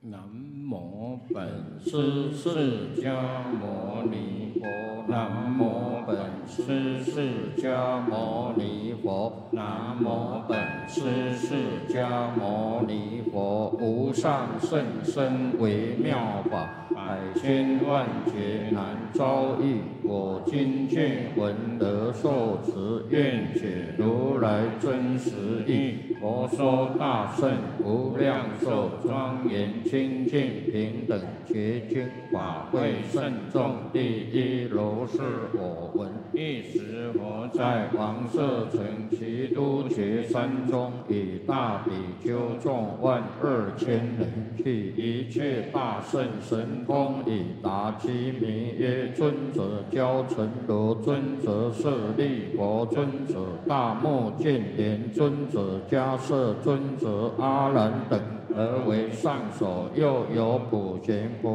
南无本师释迦牟尼佛。南无本师释迦牟尼佛。南无本师释迦牟尼佛。无上甚深微妙法，百千万劫难遭遇。我今见闻得受持，愿解如来真实义。佛说大圣无量寿庄严清净平等觉经，法会慎重第一如是我闻。一时佛在王舍城齐都觉山中，以大比丘众12000人，具一切大圣神通，以答其名曰：尊者交陈如，尊者舍利弗，尊者大目犍连，尊者迦摄，尊者阿难等，而为上首。又有普贤菩